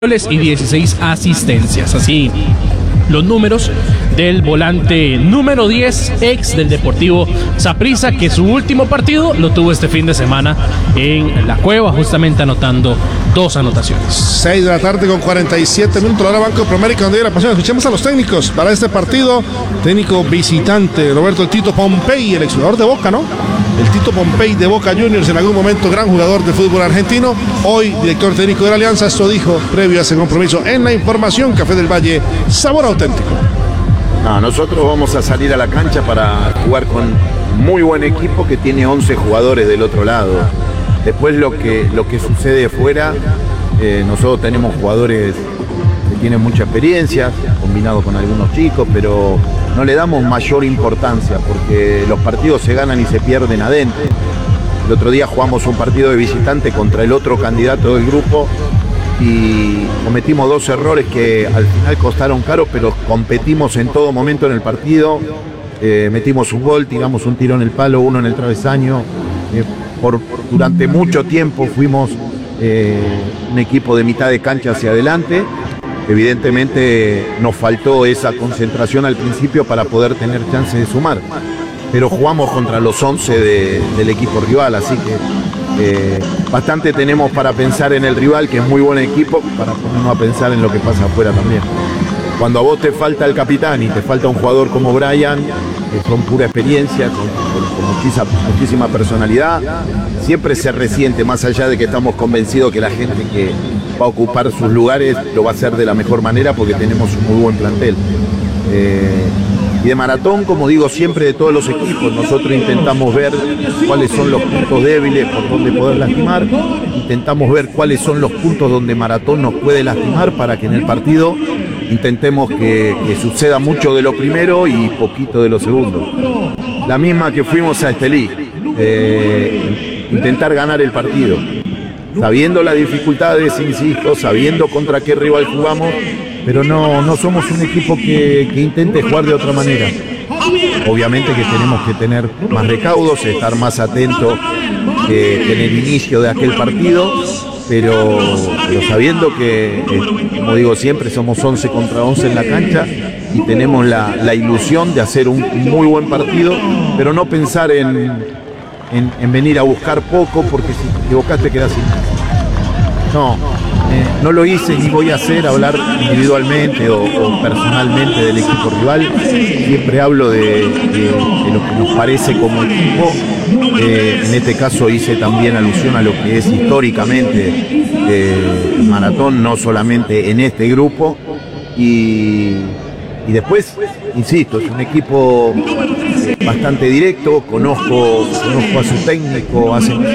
goles y 16 asistencias. Así los números del volante número 10, ex del Deportivo Saprissa, que su último partido lo tuvo este fin de semana en La Cueva, justamente anotando 2 anotaciones. 6 de la tarde con 47 minutos, la hora Banco Promérica, donde hay la pasión. Escuchemos a los técnicos para este partido. Técnico visitante, Roberto el Tito Pompey, el exjugador de Boca, ¿no? El Tito Pompey de Boca Juniors, en algún momento gran jugador de fútbol argentino, hoy director técnico de la Alianza. Esto dijo previo a ese compromiso en La Información. Café del Valle, sabor auténtico. Nosotros vamos a salir a la cancha para jugar con muy buen equipo que tiene 11 jugadores del otro lado. Después lo que sucede fuera, nosotros tenemos jugadores que tienen mucha experiencia, combinado con algunos chicos, pero no le damos mayor importancia porque los partidos se ganan y se pierden adentro. El otro día jugamos un partido de visitante contra el otro candidato del grupo y cometimos 2 errores que al final costaron caro, pero competimos en todo momento en el partido. Metimos un gol, tiramos un tiro en el palo, uno en el travesaño. Durante mucho tiempo fuimos un equipo de mitad de cancha hacia adelante. Evidentemente nos faltó esa concentración al principio para poder tener chance de sumar, pero jugamos contra los 11 del equipo rival, así que bastante tenemos para pensar en el rival, que es muy buen equipo, para ponernos a pensar en lo que pasa afuera también. Cuando a vos te falta el capitán y te falta un jugador como Brian, que son pura experiencia, con muchísima personalidad, siempre se resiente, más allá de que estamos convencidos que la gente que va a ocupar sus lugares lo va a hacer de la mejor manera porque tenemos un muy buen plantel. Y de Maratón, como digo siempre, de todos los equipos, nosotros intentamos ver cuáles son los puntos débiles por donde poder lastimar, intentamos ver cuáles son los puntos donde Maratón nos puede lastimar para que en el partido intentemos que suceda mucho de lo primero y poquito de lo segundo. La misma que fuimos a Estelí, intentar ganar el partido, sabiendo las dificultades, insisto, sabiendo contra qué rival jugamos, pero no somos un equipo que intente jugar de otra manera. Obviamente que tenemos que tener más recaudos, estar más atentos que en el inicio de aquel partido, pero sabiendo que, como digo siempre, somos 11 contra 11 en la cancha y tenemos la ilusión de hacer un muy buen partido, pero no pensar en venir a buscar poco, porque si te equivocás te quedás sin nada. No lo hice ni voy a hacer hablar individualmente o personalmente del equipo rival. Siempre hablo de lo que nos parece como equipo. En este caso hice también alusión a lo que es históricamente Maratón, no solamente en este grupo. Y después, insisto, es un equipo bastante directo, conozco a su técnico,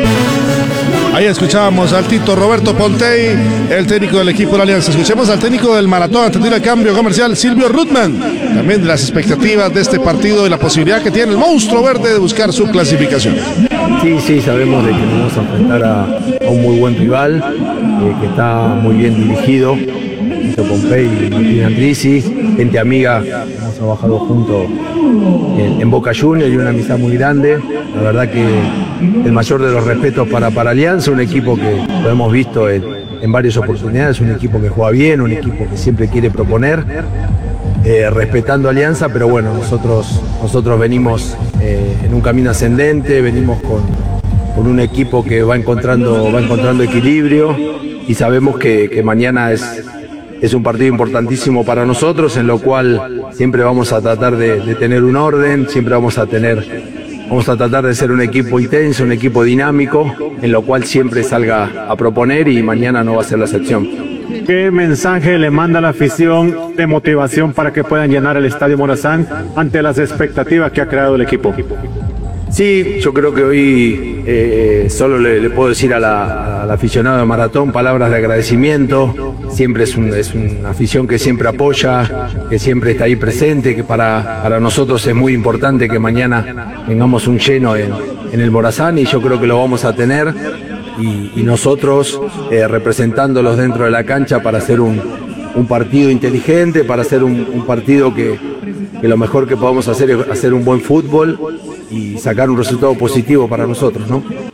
Ahí escuchábamos al Tito Roberto Pompey, el técnico del equipo de la Alianza. Escuchemos al técnico del Maratón, antes de ir al cambio comercial, Silvio Ruttman, también de las expectativas de este partido y la posibilidad que tiene el monstruo verde de buscar su clasificación. Sí, sabemos de que nos vamos a enfrentar a un muy buen rival, que está muy bien dirigido, Tito Pompey y Martín Andrisi, gente amiga, hemos trabajado juntos en Boca Juniors y una amistad muy grande. La verdad que el mayor de los respetos para Alianza, un equipo que lo hemos visto en varias oportunidades, un equipo que juega bien, un equipo que siempre quiere proponer, respetando Alianza, pero bueno, nosotros venimos en un camino ascendente, venimos con un equipo que va encontrando equilibrio y sabemos que mañana es un partido importantísimo para nosotros, en lo cual siempre vamos a tratar de tener un orden, siempre vamos a tratar de ser un equipo intenso, un equipo dinámico, en lo cual siempre salga a proponer y mañana no va a ser la excepción. ¿Qué mensaje le manda la afición de motivación para que puedan llenar el Estadio Morazán ante las expectativas que ha creado el equipo? Sí, yo creo que hoy solo le puedo decir al aficionado de Maratón palabras de agradecimiento. Siempre es una afición que siempre apoya, que siempre está ahí presente, que para nosotros es muy importante que mañana tengamos un lleno en el Morazán, y yo creo que lo vamos a tener, y nosotros representándolos dentro de la cancha para hacer un partido inteligente, para hacer un partido que lo mejor que podamos hacer es hacer un buen fútbol y sacar un resultado positivo para nosotros, ¿no?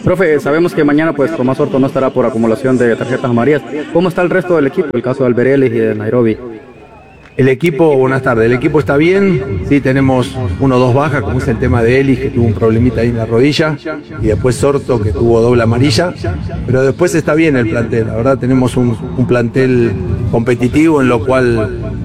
Profe, sabemos que mañana pues Tomás Horto no estará por acumulación de tarjetas amarillas. ¿Cómo está el resto del equipo? El caso de Albereles y de Nairobi. El equipo, buenas tardes, el equipo está bien, sí tenemos 1 o 2 bajas, como es el tema de Eli, que tuvo un problemita ahí en la rodilla, y después Sorto, que tuvo doble amarilla, pero después está bien el plantel, la verdad tenemos un plantel competitivo en lo cual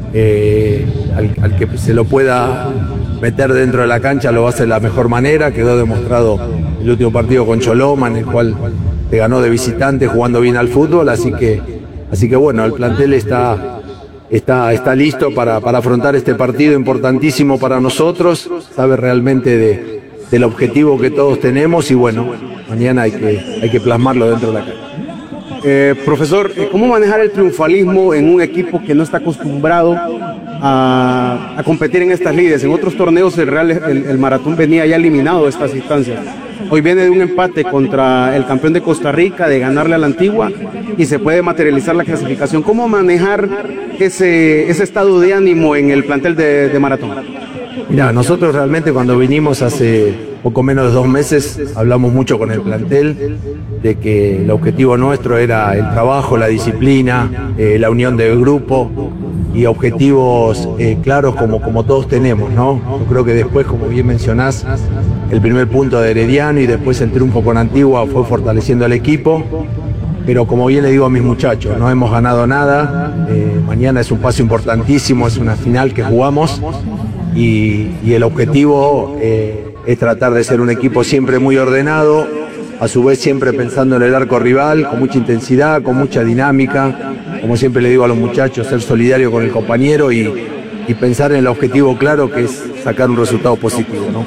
al que se lo pueda meter dentro de la cancha lo va a hacer de la mejor manera, quedó demostrado el último partido con Choloma, en el cual te ganó de visitante jugando bien al fútbol, así que bueno, el plantel está listo para afrontar este partido importantísimo para nosotros, sabe realmente del objetivo que todos tenemos y bueno, mañana hay que plasmarlo dentro de la cancha. Profesor, ¿cómo manejar el triunfalismo en un equipo que no está acostumbrado a competir en estas lides? En otros torneos el Maratón venía ya eliminado de estas instancias. Hoy viene de un empate contra el campeón de Costa Rica, de ganarle a la Antigua, y se puede materializar la clasificación. ¿Cómo manejar ese estado de ánimo en el plantel de Maratón? Mira, nosotros realmente cuando vinimos hace poco menos de 2 meses, hablamos mucho con el plantel de que el objetivo nuestro era el trabajo, la disciplina, la unión del grupo y objetivos claros como todos tenemos, ¿no? Yo creo que después, como bien mencionás, el primer punto de Herediano y después el triunfo con Antigua fue fortaleciendo al equipo, pero como bien le digo a mis muchachos, no hemos ganado nada, mañana es un paso importantísimo, es una final que jugamos y el objetivo es tratar de ser un equipo siempre muy ordenado, a su vez siempre pensando en el arco rival, con mucha intensidad, con mucha dinámica, como siempre le digo a los muchachos, ser solidario con el compañero y pensar en el objetivo claro que es sacar un resultado positivo, ¿no?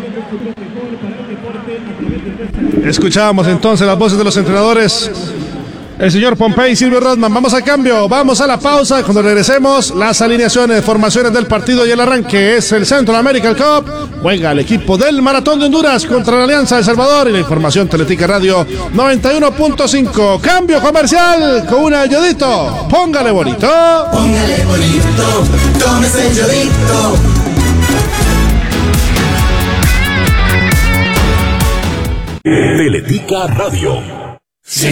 Escuchábamos entonces las voces de los entrenadores, el señor Pompey y Silvio Rodman. Vamos al cambio, vamos a la pausa. Cuando regresemos, las alineaciones, formaciones del partido y el arranque es el Central American Cup. Juega el equipo del Maratón de Honduras contra la Alianza de El Salvador y la información Teletica Radio 91.5. Cambio comercial con una Yodito. Póngale bonito. Póngale bonito, tómese Yodito. Teletica Radio.